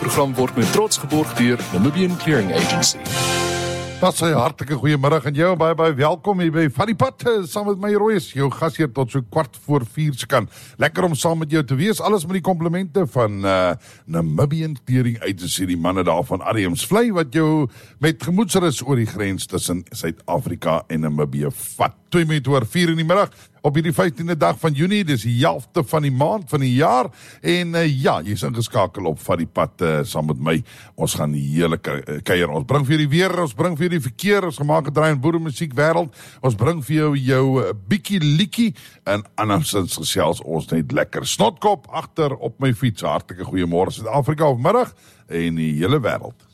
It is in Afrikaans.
program word met trots geborg deur Namibian Clearing Agency. Dat sê hartelike goeiemiddag en jou baie welkom hier by Van die Pad, saam met my Roos, jou gasheer tot so 3:15 se kant. Lekker om saam met jou te wees, alles met die komplimente van Namibian Clearing Agency, die manne daar van Adams Vlei, wat jou met gemoedsrus oor die grens tussen Suid-Afrika en Namibië vat. 2:04 in die middag, op hierdie 15de dag van Junie, dis die 11de van die maand van die jaar, en ja, jy is ingeskakel op Van die Pad saam met my. Ons gaan die hele kuier, ons bring vir die weer, ons bring vir die verkeer, ons gemaak het draai in boeremusiek wêreld, ons bring vir jou bietjie liekie, en andersins gesels ons net lekker. Snotkop agter op my fiets, hartelike goeiemôre Suid-Afrika of middag, en die hele wêreld.